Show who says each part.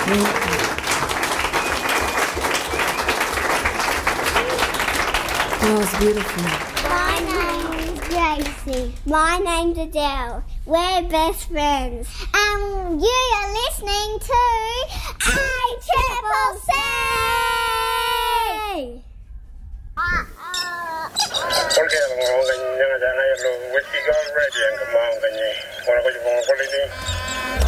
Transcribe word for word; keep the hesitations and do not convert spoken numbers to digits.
Speaker 1: That was beautiful.
Speaker 2: My name's Gracie. My name's Adele. We're best friends. And you are listening to A Triple C!
Speaker 3: Okay, I'm going to go. Whiskey Golf Radio.